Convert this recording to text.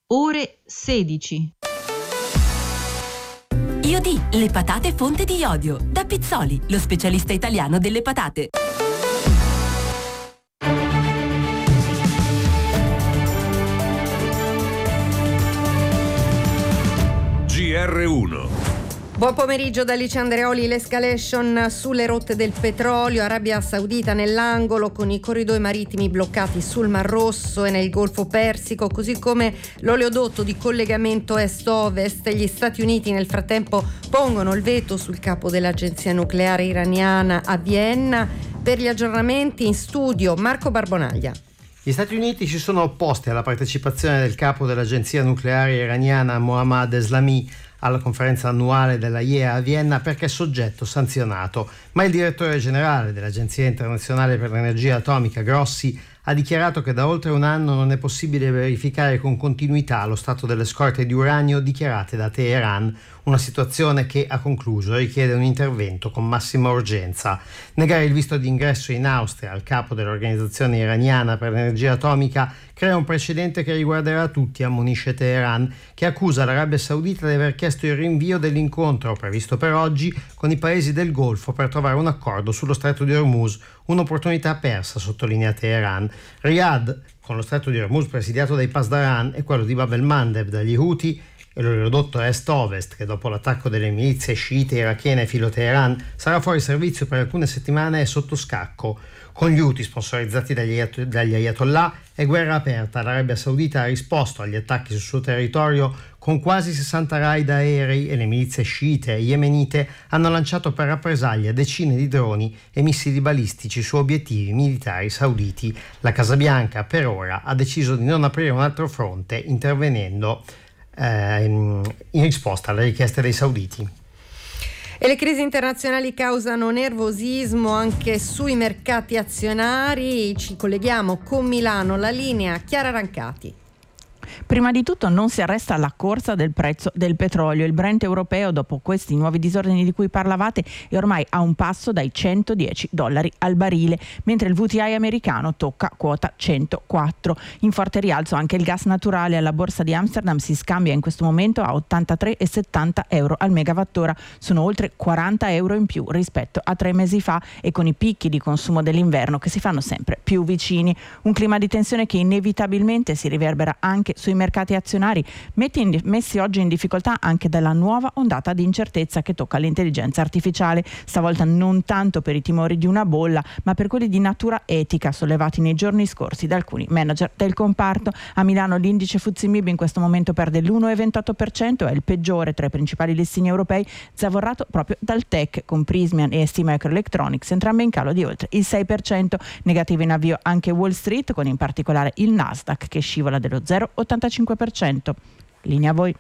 ore 16. Iodi, le patate fonte di iodio. Da Pizzoli, lo specialista italiano delle patate. GR1. Buon pomeriggio da Alice Andreoli. L'escalation sulle rotte del petrolio, Arabia Saudita nell'angolo con i corridoi marittimi bloccati sul Mar Rosso e nel Golfo Persico, così come l'oleodotto di collegamento est-ovest. Gli Stati Uniti nel frattempo pongono il veto sul capo dell'agenzia nucleare iraniana a Vienna. Per gli aggiornamenti in studio Marco Barbonaglia. Gli Stati Uniti si sono opposti alla partecipazione del capo dell'agenzia nucleare iraniana Mohammad Eslami alla conferenza annuale della IEA a Vienna perché è soggetto sanzionato, ma il direttore generale dell'Agenzia internazionale per l'energia atomica Grossi ha dichiarato che da oltre un anno non è possibile verificare con continuità lo stato delle scorte di uranio dichiarate da Teheran, una situazione che, ha concluso, richiede un intervento con massima urgenza. Negare il visto d'ingresso in Austria al capo dell'Organizzazione iraniana per l'energia atomica crea un precedente che riguarderà tutti, ammonisce Teheran, che accusa l'Arabia Saudita di aver chiesto il rinvio dell'incontro previsto per oggi con i paesi del Golfo per trovare un accordo sullo Stretto di Hormuz, un'opportunità persa, sottolinea Teheran. Riyadh, con lo Stretto di Hormuz presidiato dai Pasdaran, e quello di Bab el-Mandeb dagli Houthi, e l'oleodotto est-ovest, che dopo l'attacco delle milizie sciite irachene filo Teheran sarà fuori servizio per alcune settimane, è sotto scacco. Con gli Houthi sponsorizzati dagli Ayatollah è guerra aperta. L'Arabia Saudita ha risposto agli attacchi sul suo territorio con quasi 60 raid aerei e le milizie sciite e yemenite hanno lanciato per rappresaglia decine di droni e missili balistici su obiettivi militari sauditi. La Casa Bianca per ora ha deciso di non aprire un altro fronte, intervenendo in risposta alle richieste dei sauditi. E le crisi internazionali causano nervosismo anche sui mercati azionari. Ci colleghiamo con Milano, la linea Chiara Rancati. Prima di tutto non si arresta la corsa del prezzo del petrolio. Il Brent europeo, dopo questi nuovi disordini di cui parlavate, è ormai a un passo dai $110 al barile, mentre il WTI americano tocca quota 104. In forte rialzo anche il gas naturale. Alla borsa di Amsterdam si scambia in questo momento a 83,70 euro al megawattora. Sono oltre 40 euro in più rispetto a 3 mesi fa, e con i picchi di consumo dell'inverno che si fanno sempre più vicini. Un clima di tensione che inevitabilmente si riverbera anche sui mercati azionari, messi oggi in difficoltà anche dalla nuova ondata di incertezza che tocca l'intelligenza artificiale, stavolta non tanto per i timori di una bolla, ma per quelli di natura etica sollevati nei giorni scorsi da alcuni manager del comparto. A Milano l'indice FTSE MIB in questo momento perde l'1,28%, è il peggiore tra i principali listini europei, zavorrato proprio dal tech, con Prysmian e ST Microelectronics entrambe in calo di oltre il 6%. Negativo in avvio anche Wall Street, con in particolare il Nasdaq che scivola dello 0,85%. Linea a voi.